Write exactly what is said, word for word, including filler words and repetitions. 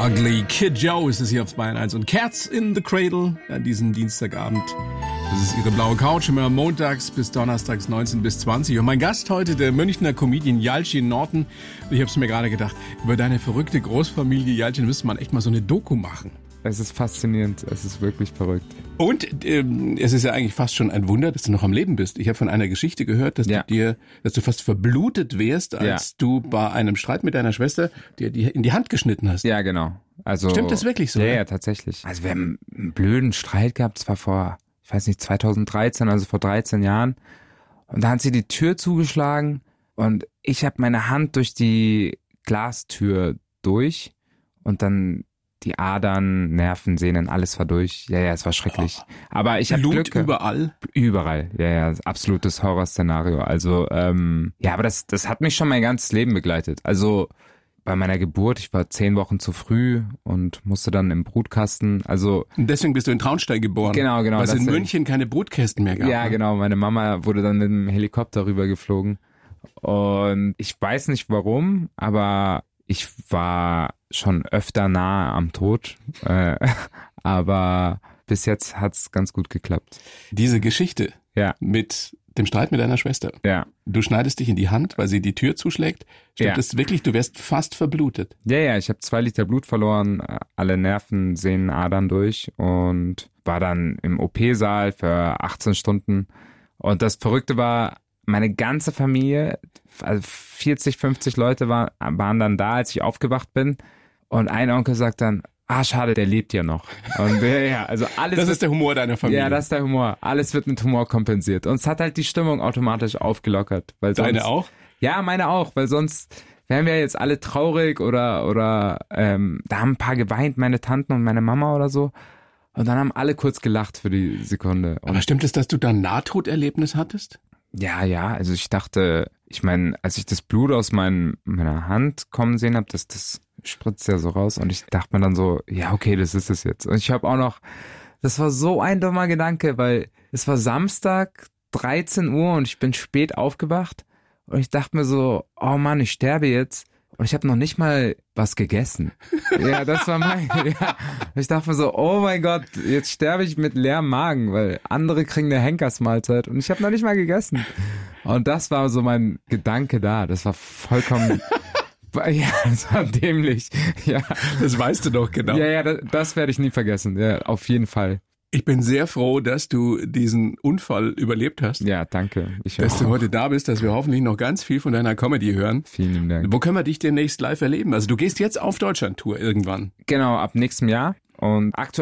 Ugly Kid Joe ist es hier auf Bayern eins und Cats in the Cradle an diesem Dienstagabend. Das ist ihre blaue Couch, immer montags bis donnerstags neunzehn bis zwanzig. Und mein Gast heute, der Münchner Comedian Yalcin Norton. Ich habe es mir gerade gedacht, über deine verrückte Großfamilie Yalcin müsste man echt mal so eine Doku machen. Es ist faszinierend, es ist wirklich verrückt. Und ähm, es ist ja eigentlich fast schon ein Wunder, dass du noch am Leben bist. Ich habe von einer Geschichte gehört, dass ja. du dir, dass du fast verblutet wärst, als ja. du bei einem Streit mit deiner Schwester dir die in die Hand geschnitten hast. Ja, genau. Also stimmt das wirklich so? Ja, oder? ja, tatsächlich. Also wir haben einen blöden Streit gehabt, zwar vor, ich weiß nicht, zwanzig dreizehn, also vor dreizehn Jahren. Und da hat sie die Tür zugeschlagen und ich habe meine Hand durch die Glastür durch und dann die Adern, Nerven, Sehnen, alles war durch. Ja, ja, es war schrecklich. Aber ich habe Glück. Blut überall? Überall. Ja, ja, absolutes Horrorszenario. Also, ähm, ja, aber das, das hat mich schon mein ganzes Leben begleitet. Also bei meiner Geburt, ich war zehn Wochen zu früh und musste dann im Brutkasten. Also und deswegen bist du in Traunstein geboren. Genau, genau. Weil es in München keine Brutkästen mehr gab. Ja, ne? genau. Meine Mama wurde dann mit dem Helikopter rübergeflogen. Und ich weiß nicht warum, aber ich war schon öfter nahe am Tod, äh, aber bis jetzt hat's ganz gut geklappt. Diese Geschichte ja. mit dem Streit mit deiner Schwester. Ja. Du schneidest dich in die Hand, weil sie die Tür zuschlägt. Stimmt ja. das wirklich? Du wärst fast verblutet. Ja, ja, ich habe zwei Liter Blut verloren, alle Nerven, Sehnen, Adern durch und war dann im O P-Saal für achtzehn Stunden. Und das Verrückte war, meine ganze Familie, also vierzig, fünfzig Leute war, waren dann da, als ich aufgewacht bin. Und ein Onkel sagt dann, ah, schade, der lebt ja noch. Und ja, ja, also alles. Das wird, ist der Humor deiner Familie. Ja, das ist der Humor. Alles wird mit Humor kompensiert. Und es hat halt die Stimmung automatisch aufgelockert. Weil sonst, Deine auch? Ja, meine auch, weil sonst wären wir jetzt alle traurig oder, oder, ähm, da haben ein paar geweint, meine Tanten und meine Mama oder so. Und dann haben alle kurz gelacht für die Sekunde. Und aber stimmt es, dass du da ein Nahtoderlebnis hattest? Ja, ja, also ich dachte, ich meine, als ich das Blut aus mein, meiner Hand kommen sehen habe, das, das spritzt ja so raus und ich dachte mir dann so, ja, okay, das ist es jetzt. Und ich habe auch noch, das war so ein dummer Gedanke, weil es war Samstag, dreizehn Uhr und ich bin spät aufgewacht und ich dachte mir so, oh Mann, ich sterbe jetzt. Und ich habe noch nicht mal was gegessen. Ja, das war mein, ja. Ich dachte mir so, oh mein Gott, jetzt sterbe ich mit leerem Magen, weil andere kriegen eine Henkersmahlzeit und ich habe noch nicht mal gegessen. Und das war so mein Gedanke da. Das war vollkommen, ja, das war dämlich. Ja. Das weißt du doch genau. Ja, ja, das, das werde ich nie vergessen. Ja, auf jeden Fall. Ich bin sehr froh, dass du diesen Unfall überlebt hast. Ja, danke. Ich dass auch. du heute da bist, dass wir hoffentlich noch ganz viel von deiner Comedy hören. Vielen Dank. Wo können wir dich demnächst live erleben? Also du gehst jetzt auf Deutschland-Tour irgendwann. Genau, ab nächstem Jahr. Und aktuell